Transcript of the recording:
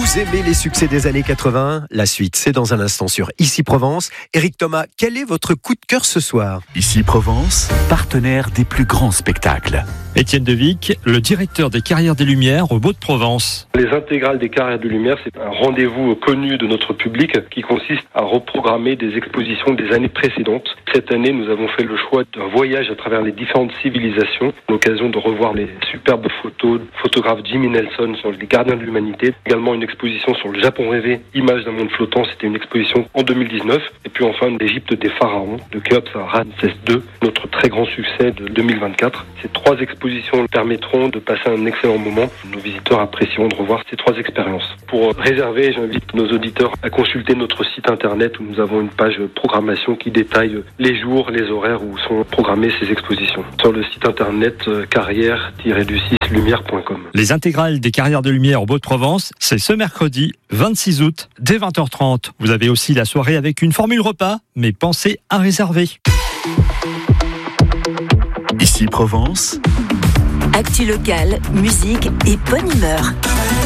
Vous aimez les succès des années 80 ? La suite, c'est dans un instant sur Ici Provence. Éric Thomas, quel est votre coup de cœur ce soir ? Ici Provence, partenaire des plus grands spectacles. Étienne Devic, le directeur des Carrières des Lumières au Beau-de-Provence. Les intégrales des Carrières de Lumière, c'est un rendez-vous connu de notre public qui consiste à reprogrammer des expositions des années précédentes. Cette année, nous avons fait le choix d'un voyage à travers les différentes civilisations, l'occasion de revoir les superbes photos du photographe Jimmy Nelson sur les gardiens de l'humanité. Également une exposition sur le Japon rêvé, Images d'un monde flottant, c'était une exposition en 2019. Et puis enfin, l'Égypte des pharaons, de Khéops à Ramsès II, notre très grand succès de 2024. Ces trois expositions permettront de passer un excellent moment. Nos visiteurs apprécieront de revoir ces trois expériences. Pour réserver, j'invite nos auditeurs à consulter notre site internet où nous avons une page programmation qui détaille les jours, les horaires où sont programmées ces expositions. Sur le site internet carrière-du6lumière.com. Les intégrales des Carrières de Lumière au Beau-de-Provence, c'est ce mercredi 26 août dès 20h30. Vous avez aussi la soirée avec une formule repas, mais pensez à réserver. Ici Provence, actu locale, musique et bonne humeur.